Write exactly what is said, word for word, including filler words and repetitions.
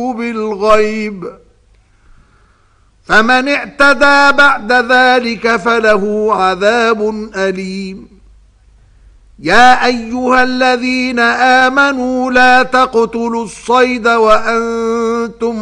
بالغيب فمن اعتدى بعد ذلك فله عذاب أليم. يا أيها الذين آمنوا لا تقتلوا الصيد وأنتم